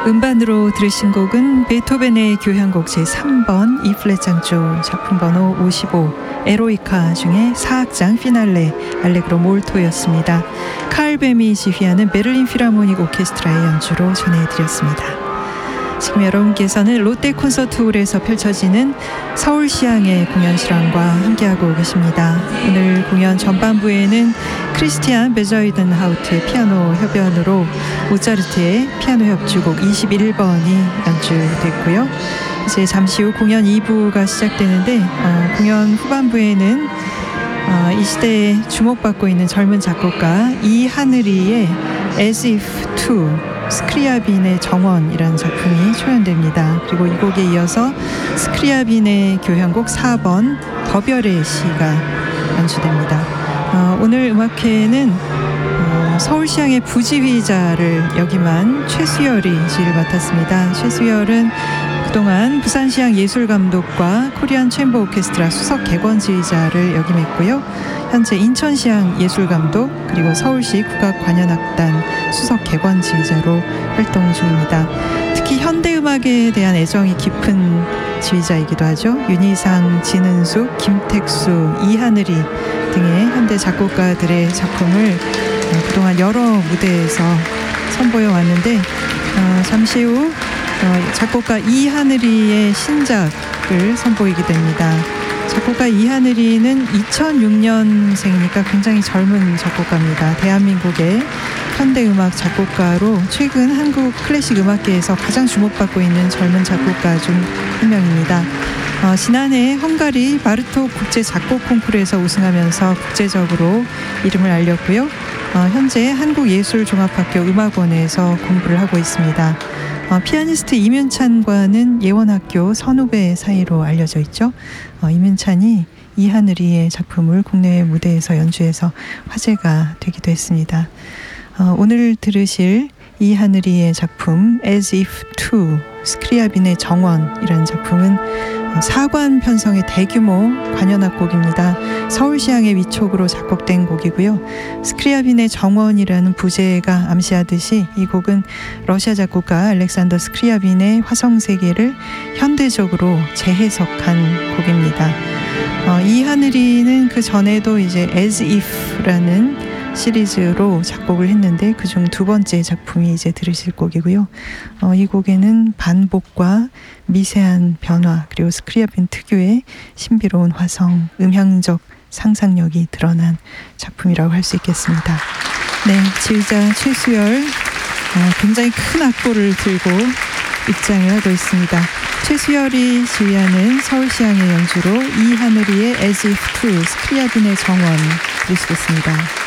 음반으로 들으신 곡은 베토벤의 교향곡 제3번 E플랫 장조 작품 번호 55 에로이카 중에 4악장 피날레 알레그로 몰토였습니다. 칼 뱀이 지휘하는 베를린 필하모닉 오케스트라의 연주로 전해드렸습니다. 지금 여러분께서는 롯데 콘서트홀에서 펼쳐지는 서울시향의 공연 실황과 함께하고 계십니다. 오늘 공연 전반부에는 크리스티안 베저이든하우트의 피아노 협연으로 모차르트의 피아노 협주곡 21번이 연주됐고요. 이제 잠시 후 공연 2부가 시작되는데 공연 후반부에는 이 시대에 주목받고 있는 젊은 작곡가 이하늘이의 As If To 스크리아빈의 정원이라는 작품이 초연됩니다. 그리고 이 곡에 이어서 스크리아빈의 교향곡 4번 더 별의 시가 연주됩니다. 오늘 음악회는 서울시향의 부지휘자를 역임한 최수열이 지휘를 맡았습니다. 최수열은 그동안 부산시향 예술감독과 코리안 챔버 오케스트라 수석 객원지휘자를 역임했고요. 현재 인천시향 예술감독 그리고 서울시 국악관현악단 수석 객원지휘자로 활동 중입니다. 특히 현대음악에 대한 애정이 깊은 지휘자이기도 하죠. 윤희상, 진은숙, 김택수, 이하늘이 등의 현대 작곡가들의 작품을 그동안 여러 무대에서 선보여 왔는데 잠시 후 작곡가 이하늘이의 신작을 선보이게 됩니다. 작곡가 이하늘이는 2006년생이니까 굉장히 젊은 작곡가입니다. 대한민국의 현대음악 작곡가로 최근 한국 클래식 음악계에서 가장 주목받고 있는 젊은 작곡가 중 한 명입니다. 지난해 헝가리 바르톡 국제 작곡 콩쿠르에서 우승하면서 국제적으로 이름을 알렸고요. 현재 한국예술종합학교 음악원에서 공부를 하고 있습니다. 피아니스트 이문찬과는 예원학교 선후배 사이로 알려져 있죠. 이문찬이 이하늘이의 작품을 국내 무대에서 연주해서 화제가 되기도 했습니다. 오늘 들으실 이하늘이의 작품 As If To 스크리아빈의 정원이라는 작품은 4관 편성의 대규모 관현악곡입니다. 서울시향의 위촉으로 작곡된 곡이고요. 스크리아빈의 정원이라는 부제가 암시하듯이 이 곡은 러시아 작곡가 알렉산더 스크리아빈의 화성세계를 현대적으로 재해석한 곡입니다. 이하늘이는 그 전에도 이제 As If라는 시리즈로 작곡을 했는데 그중 두 번째 작품이 이제 들으실 곡이고요. 이 곡에는 반복과 미세한 변화 그리고 스크리아빈 특유의 신비로운 화성, 음향적 상상력이 드러난 작품이라고 할 수 있겠습니다. 네, 지휘자 최수열 굉장히 큰 악보를 들고 입장을 하고 있습니다. 최수열이 지휘하는 서울시향의 연주로 이하늘이의 As If To 스크리아빈의 정원 들으시겠습니다.